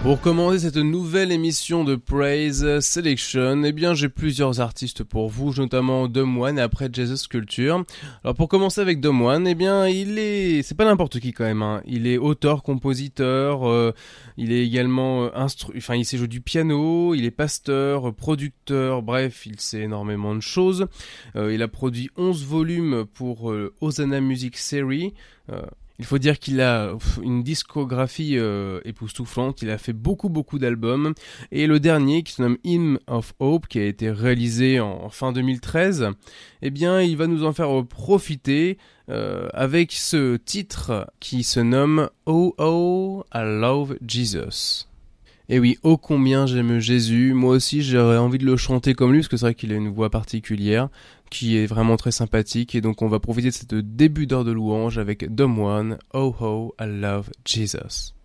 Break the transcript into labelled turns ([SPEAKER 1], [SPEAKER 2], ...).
[SPEAKER 1] Pour commencer cette nouvelle émission de Praise Selection, eh bien j'ai plusieurs artistes pour vous, notamment Dom One et après Jesus Culture. Alors pour commencer avec Dom One, eh bien c'est pas n'importe qui quand même, hein. Il est auteur, compositeur, il est également il sait jouer du piano, il est pasteur, producteur, bref, il sait énormément de choses. Il a produit 11 volumes pour Hosanna Music Series. Il faut dire qu'il a une discographie époustouflante, il a fait beaucoup d'albums, et le dernier qui se nomme Hymn of Hope, qui a été réalisé en fin 2013, eh bien il va nous en faire profiter avec ce titre qui se nomme Oh Oh I Love Jesus. Et oui, ô combien j'aime Jésus, moi aussi j'aurais envie de le chanter comme lui, parce que c'est vrai qu'il a une voix particulière, qui est vraiment très sympathique, et donc on va profiter de ce début d'heure de louange avec Dom One, Oh Oh I Love Jesus.